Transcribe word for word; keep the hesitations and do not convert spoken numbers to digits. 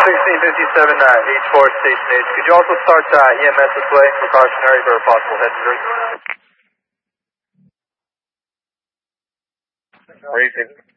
sixteen fifty-seven, uh, H four Station H. Could you also start uh, E M S this way, precautionary for a possible head injury? Racing.